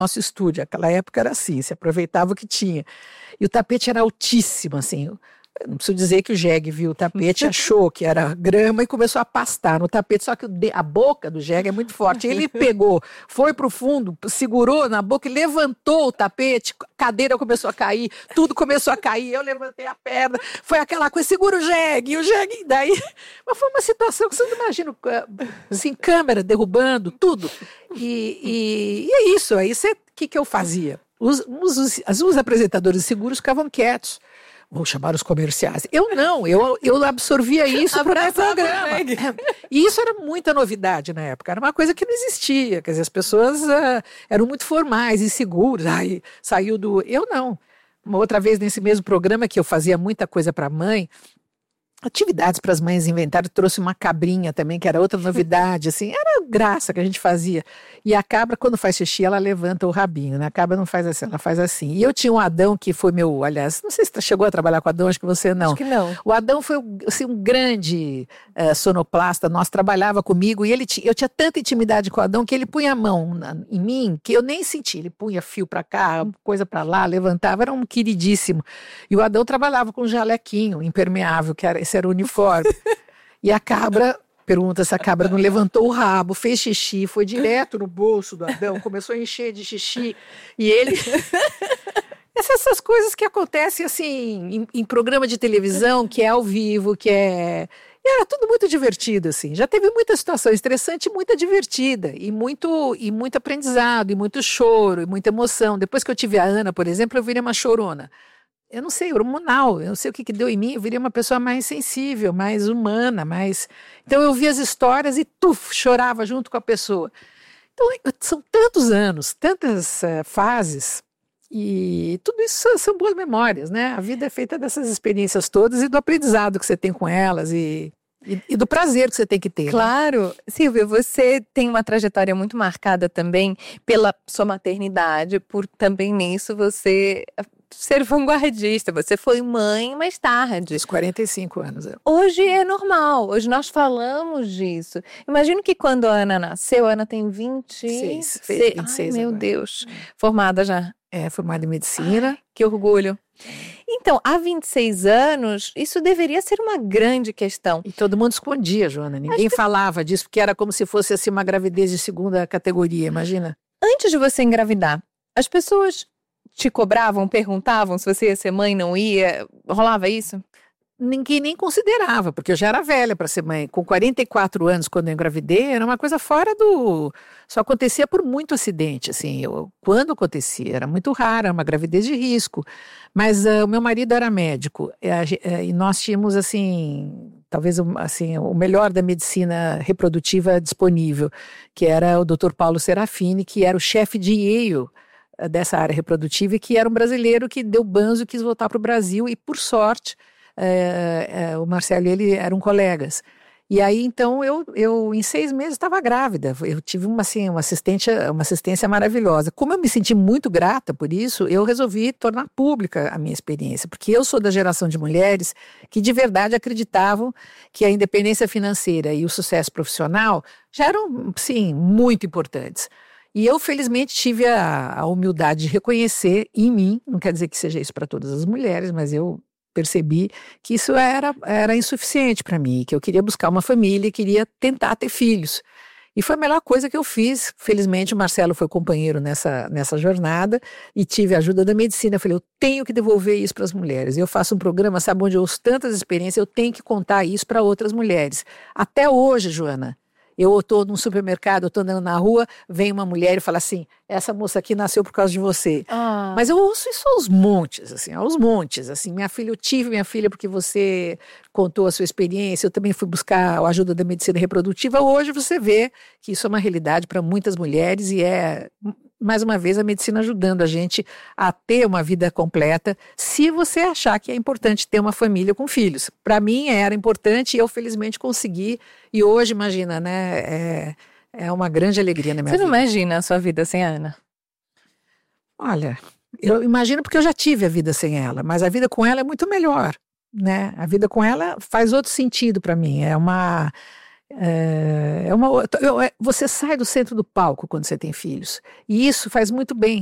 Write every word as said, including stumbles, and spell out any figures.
nosso estúdio. Aquela época era assim, se aproveitava o que tinha. E o tapete era altíssimo, assim. Eu não preciso dizer que o Jeg viu o tapete, achou que era grama e começou a pastar no tapete, só que a boca do Jeg é muito forte. Ele pegou, foi para o fundo, segurou na boca e levantou o tapete, a cadeira começou a cair, tudo começou a cair, eu levantei a perna, foi aquela coisa, segura o Jeg, e o Jeg, daí... Mas foi uma situação que você não imagina, assim, câmera derrubando, tudo. E, e, e é isso, aí o que, que eu fazia? Os, os, os, os apresentadores de seguros ficavam quietos. Vou chamar os comerciais. Eu não, eu, eu absorvia isso para o meu programa. É, e isso era muita novidade na época, era uma coisa que não existia. Quer dizer, as pessoas uh, eram muito formais, inseguras. Ai, saiu do... Eu não. Uma outra vez nesse mesmo programa que eu fazia muita coisa para a mãe, atividades para as mães inventar, trouxe uma cabrinha também, que era outra novidade, assim, era graça que a gente fazia. E a cabra, quando faz xixi, ela levanta o rabinho, né? A cabra não faz assim, ela faz assim. E eu tinha um Adão que foi meu, aliás, não sei se você chegou a trabalhar com o Adão, acho que você não. Acho que não. O Adão foi assim, um grande uh, sonoplasta, nós trabalhava comigo, e ele t- eu tinha tanta intimidade com o Adão que ele punha a mão na, em mim, que eu nem senti. Ele punha fio para cá, coisa para lá, levantava, era um queridíssimo. E o Adão trabalhava com um jalequinho impermeável, que era esse era o uniforme. E a cabra, pergunta se a cabra não levantou o rabo, fez xixi, foi direto no bolso do Adão, começou a encher de xixi. E ele... Essas, essas coisas que acontecem assim em, em programa de televisão, que é ao vivo, que é... E era tudo muito divertido, assim. Já teve muita situação estressante e muita divertida. E muito, e muito aprendizado, e muito choro, e muita emoção. Depois que eu tive a Ana, por exemplo, eu virei uma chorona. Eu não sei, hormonal, eu não sei o que, que deu em mim, eu virei uma pessoa mais sensível, mais humana, mais... Então eu via as histórias e tuf, chorava junto com a pessoa. Então são tantos anos, tantas uh, fases, e tudo isso são, são boas memórias, né? A vida é feita dessas experiências todas e do aprendizado que você tem com elas e... E, e do prazer que você tem que ter. Claro. Né? Silvia, você tem uma trajetória muito marcada também pela sua maternidade, por também nisso você ser vanguardista. Você foi mãe mais tarde. Aos quarenta e cinco anos. É. Hoje é normal, hoje nós falamos disso. Imagino que quando a Ana nasceu, a Ana tem vinte e seis. Fez vinte e seis. Ai, meu agora. Deus. Formada já. É, formada em medicina. Ai, que orgulho. Então, há vinte e seis anos, isso deveria ser uma grande questão. E todo mundo escondia, Joana. Ninguém que... falava disso, porque era como se fosse assim, uma gravidez de segunda categoria, imagina. Antes de você engravidar, as pessoas te cobravam, perguntavam se você ia ser mãe, não ia? Rolava isso? Ninguém nem considerava, porque eu já era velha para ser mãe. Com quarenta e quatro anos, quando eu engravidei, era uma coisa fora do... Só acontecia por muito acidente, assim. Eu, quando acontecia, era muito raro, era uma gravidez de risco. Mas uh, o meu marido era médico, e, a, e nós tínhamos, assim, talvez assim, o melhor da medicina reprodutiva disponível, que era o doutor Paulo Serafini, que era o chefe de Yale uh, dessa área reprodutiva, e que era um brasileiro que deu banzo e quis voltar para o Brasil, e por sorte... É, é, o Marcelo e ele eram colegas. E aí, então, eu, eu em seis meses estava grávida. Eu tive uma, assim, uma, assistência, uma assistência maravilhosa. Como eu me senti muito grata por isso, eu resolvi tornar pública a minha experiência. Porque eu sou da geração de mulheres que de verdade acreditavam que a independência financeira e o sucesso profissional já eram, sim, muito importantes. E eu, felizmente, tive a, a humildade de reconhecer em mim, não quer dizer que seja isso para todas as mulheres, mas eu percebi que isso era, era insuficiente para mim, que eu queria buscar uma família e queria tentar ter filhos. E foi a melhor coisa que eu fiz. Felizmente, o Marcelo foi companheiro nessa, nessa jornada e tive a ajuda da medicina. Eu falei, eu tenho que devolver isso para as mulheres. Eu faço um programa, sabe, onde eu ouço tantas experiências, eu tenho que contar isso para outras mulheres. Até hoje, Joana, eu estou num supermercado, eu estou andando na rua, vem uma mulher e fala assim, essa moça aqui nasceu por causa de você. Ah. Mas eu ouço isso aos montes, assim, aos montes. Assim, minha filha, eu tive minha filha porque você contou a sua experiência, eu também fui buscar a ajuda da medicina reprodutiva. Hoje você vê que isso é uma realidade para muitas mulheres e é... mais uma vez, a medicina ajudando a gente a ter uma vida completa, se você achar que é importante ter uma família com filhos. Para mim era importante e eu felizmente consegui. E hoje, imagina, né, é, é uma grande alegria na minha vida. Você não imagina a sua vida sem a Ana? Olha, eu imagino porque eu já tive a vida sem ela, mas a vida com ela é muito melhor, né? A vida com ela faz outro sentido para mim. É uma... É, é uma, você sai do centro do palco quando você tem filhos. E isso faz muito bem.